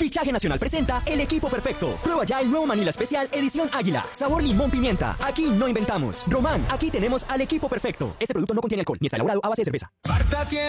Fichaje Nacional presenta El Equipo Perfecto. Prueba ya el nuevo Manila Especial Edición Águila. Sabor limón pimienta. Aquí no inventamos. Román, aquí tenemos al equipo perfecto. Este producto no contiene alcohol ni está elaborado a base de cerveza.